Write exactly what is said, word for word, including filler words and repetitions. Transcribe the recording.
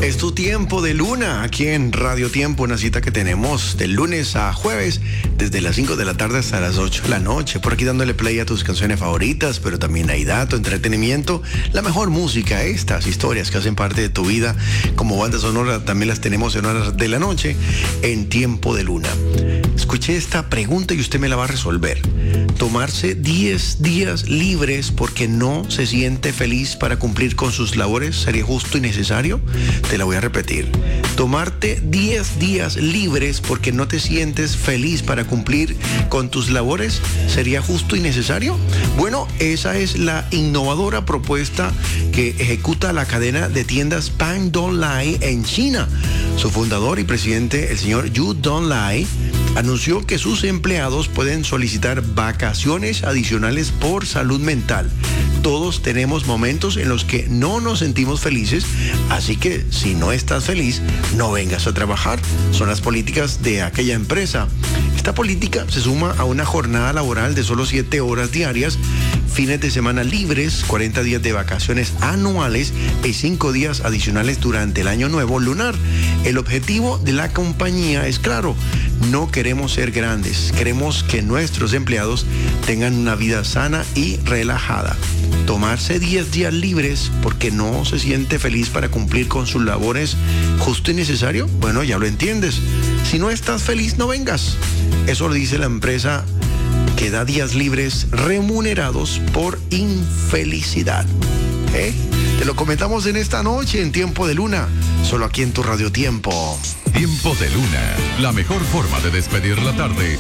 Es tu tiempo de luna aquí en Radio Tiempo, una cita que tenemos de lunes a jueves desde las cinco de la tarde hasta las ocho de la noche. Por aquí dándole play a tus canciones favoritas, pero también hay dato, entretenimiento, la mejor música, estas historias que hacen parte de tu vida como banda sonora también las tenemos en horas de la noche en Tiempo de Luna. Escuché esta pregunta y usted me la va a resolver. ¿Tomarse diez días libres porque no se siente feliz para cumplir con sus labores sería justo y necesario? Te la voy a repetir. ¿Tomarte diez días libres porque no te sientes feliz para cumplir con tus labores sería justo y necesario? Bueno, esa es la innovadora propuesta que ejecuta la cadena de tiendas Pan Donlai en China. Su fundador y presidente, el señor Yu Donlai, anunció que sus empleados pueden solicitar vacaciones adicionales por salud mental. Todos tenemos momentos en los que no nos sentimos felices, así que si no estás feliz, no vengas a trabajar. Son las políticas de aquella empresa. Esta política se suma a una jornada laboral de solo siete horas diarias, fines de semana libres, cuarenta días de vacaciones anuales y cinco días adicionales durante el año nuevo lunar. El objetivo de la compañía es claro: no queremos ser grandes, queremos que nuestros empleados tengan una vida sana y relajada. Tomarse diez días libres porque no se siente feliz para cumplir con sus labores, justo y necesario. Bueno, ya lo entiendes. Si no estás feliz, no vengas. Eso lo dice la empresa que da días libres remunerados por infelicidad. ¿Eh? Te lo comentamos en esta noche en Tiempo de Luna, solo aquí en tu Radio Tiempo. Tiempo de Luna, la mejor forma de despedir la tarde